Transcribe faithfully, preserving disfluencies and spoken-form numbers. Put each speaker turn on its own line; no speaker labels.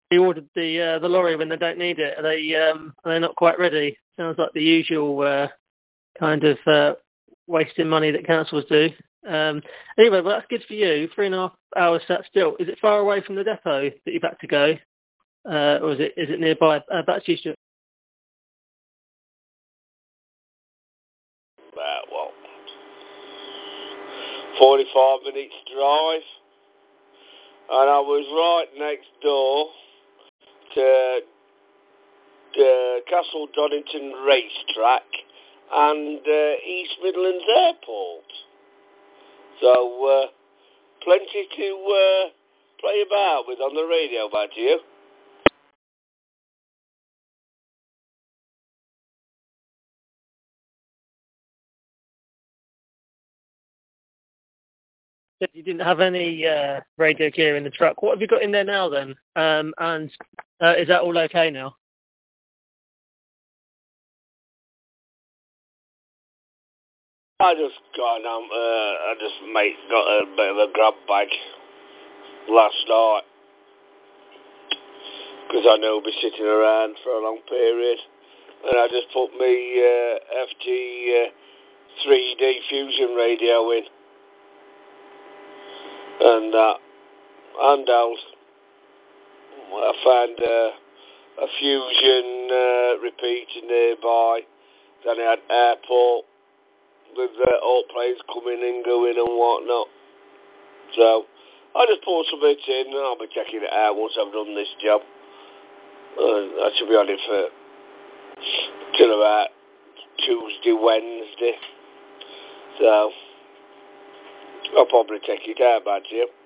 they ordered the uh, the lorry when they don't need it. Are they um, are they not quite ready? Sounds like the usual uh, kind of uh, wasting money that councils do. Um, anyway, well, that's good for you. Three and a half hours sat still. Is it far away from the depot that you're back to go, uh, or is it is it nearby? Uh, back to you, Stuart.
About what? forty-five minutes drive, and I was right next door to the Castle Donington racetrack and uh, East Midlands Airport. So, uh, plenty to uh, play about with on the radio, back to you.
You didn't have any uh, radio gear in the truck. What have you got in there now then? Um, and uh, is that all okay now?
I just got um, uh, I just mate got a bit of a grab bag last night because I know I'll be sitting around for a long period, and I just put me uh, F T uh, three D fusion radio in, and that, and out. I found uh, a fusion uh, repeater nearby. Then I had airport with uh, all planes coming and going and whatnot. So I just put some bits in, and I'll be checking it out once I've done this job. Uh, I should be on it for till about Tuesday, Wednesday. So I'll probably take it out back to you.